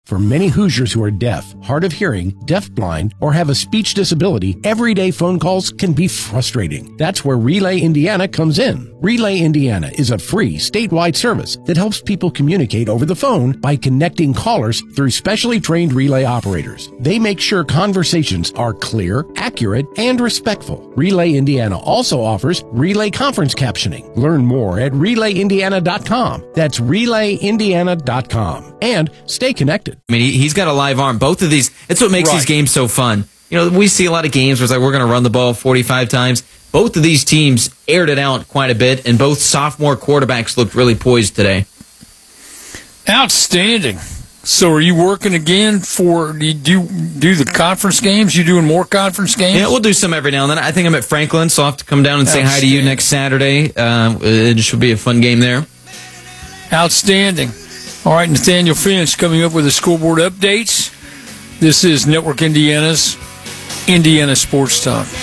For many Hoosiers who are deaf, hard of hearing, deafblind, or have a speech disability, everyday phone calls can be frustrating. That's where Relay Indiana comes in. Relay Indiana is a free statewide service that helps people communicate over the phone by connecting callers through specially trained relay operators. They make sure conversations are clear, accurate, and respectful. Relay Indiana also offers relay conference captioning. Learn more at relayindiana.com. That's relayindiana.com. And stay connected. I mean, he's got a live arm. Both of these, that's what makes these games so fun. You know, we see a lot of games where it's like, we're going to run the ball 45 times. Both of these teams aired it out quite a bit, and both sophomore quarterbacks looked really poised today. Outstanding. So are you working again do you do the conference games? You doing more conference games? Yeah, we'll do some every now and then. I think I'm at Franklin, so I'll have to come down and say hi to you next Saturday. It should be a fun game there. Outstanding. All right, Nathaniel Finch coming up with the scoreboard updates. This is Network Indiana's Indiana Sports Talk.